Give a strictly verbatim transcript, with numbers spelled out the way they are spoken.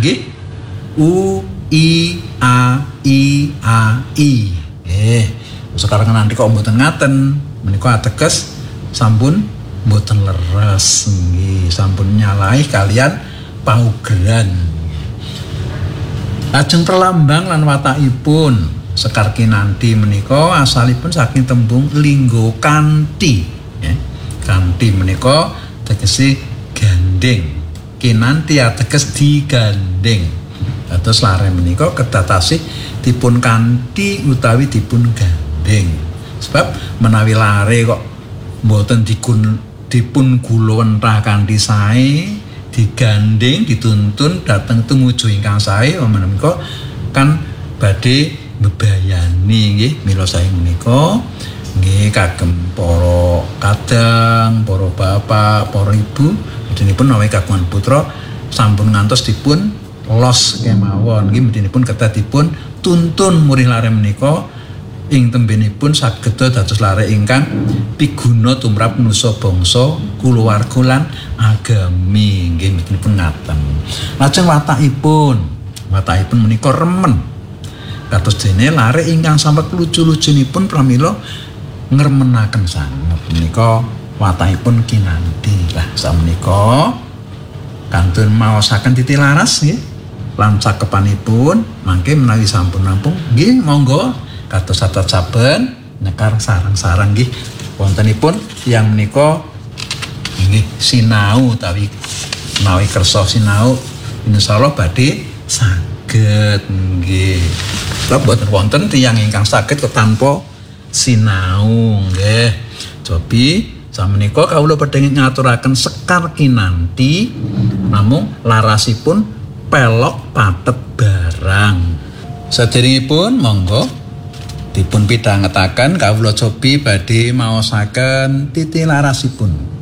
nggih. U I A I A I. Nggih. Sekarang nanti kok mboten ngaten, menika ateges sampun mboten leres nggih, sampun nyalahi kalian paugeran. Lajeng perlambang lan watakipun sekar kinanti menika asalipun saking tembung linggo kanthi, ya. Kanthi menika tegese gandeng. Kinanti ateges digandeng. Terus lare menika kedatasih dipun kanthi utawi dipun gandeng. Sebab menawi lare kok mboten dikun dipun gulawentah kanthi sae, digandeng, dituntun dhateng tumuju ingkang sae, menika kan badhe bebayani nggih. Mila sae menika nggih kagem para kadang, para bapak, para ibu, medhenipun menawi kagungan putra sampun ngantos dipun los kemawon nggih, medhenipun kedah dipun tuntun murih lare menika ing tembenipun saged dados lare ingkang piguna tumrap nusa bangsa, kulawarga lan agami nggih, medhenipun ngaten. Lajeng watakipun, watakipun menika remen kados dene lare ingkang sampe lucu-lucunipun pramila ngremenaken sanget menika watakipun kinanti. Lah samenika kantun maosaken titilaras nggih lan cakepanipun mangke menawi sampun rampung nggih monggo kados saben nekar sarang-sarang nggih wontenipun tiyang menika nggih sinau utawi menawi kersa sinau insyaallah badhe saged nggih. Lha boten wonten tiyang ingkang saged tanpa sinau nggih. Jobi samenika kawula badhe ngaturaken sekar kinanti namung larasipun pelok patet barang. Saderengipun monggo dipun pidhangetaken kawula cobi badhe maosaken titilarasipun.